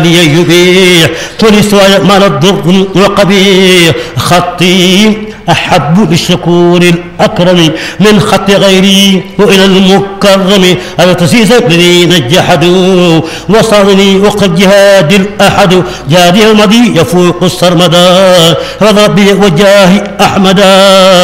يبيح تونس مال الضر وقبيح خطي أحب للشكور الأكرم من خط غيري وإلى المكرم هذا تسيس الذين جحدوا وصارني وقد جهاد الأحد جهادي المضي يفوق السرمدا رضى بي وجاه أحمدا.